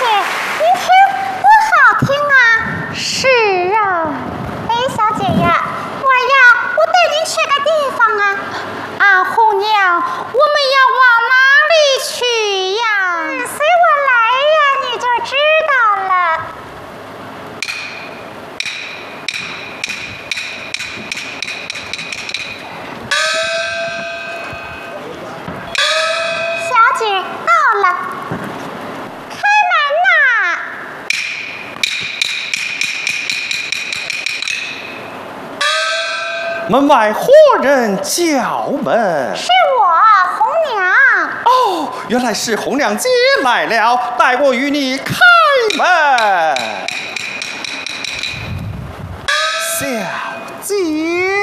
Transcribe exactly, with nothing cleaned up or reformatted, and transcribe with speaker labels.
Speaker 1: 姐，您听多好听啊！
Speaker 2: 是啊。
Speaker 1: 哎，小姐呀，我呀，我带您去个地方啊。
Speaker 2: 啊，红娘，我们要往哪里去呀？
Speaker 1: 嗯，随我来呀，你就知道了。小姐到了，开门呐！
Speaker 3: 门外何人叫门？
Speaker 1: 是我红娘。
Speaker 3: 哦，原来是红娘姐来了，待我与你开门。小姐。